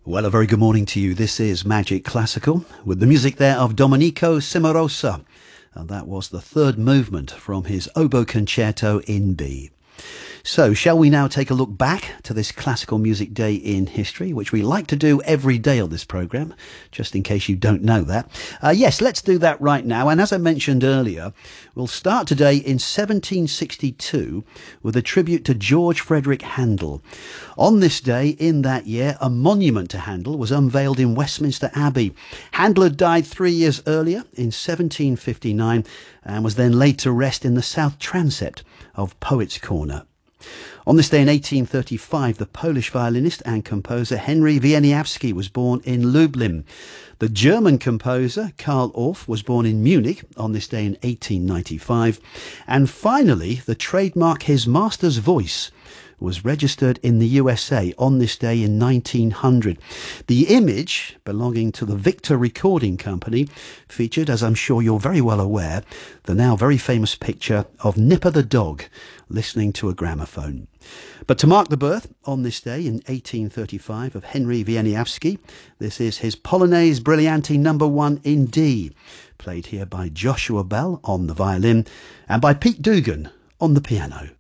Well, a very good morning to you. This is Magic Classical with the music there of Domenico Cimarosa. And that was the third movement from his Oboe Concerto in B. So, shall we now take a look back to this classical music day in history, which we like to do every day on this programme, just in case you don't know that. Yes, let's do that right now. And as I mentioned earlier, we'll start today in 1762 with a tribute to George Frederick Handel. On this day, in that year, a monument to Handel was unveiled in Westminster Abbey. Handel had died 3 years earlier, in 1759, and was then laid to rest in the south transept of Poets' Corner. On this day in 1835, the Polish violinist and composer Henry Wieniawski was born in Lublin. The German composer Karl Orff was born in Munich on this day in 1895. And finally, the trademark His Master's Voice was registered in the USA on this day in 1900. The image, belonging to the Victor Recording Company, featured, as I'm sure you're very well aware, the now very famous picture of Nipper the dog listening to a gramophone. But to mark the birth on this day in 1835 of Henry Wieniawski, this is his Polonaise Brilliante No. 1 in D, played here by Joshua Bell on the violin and by Pete Dugan on the piano.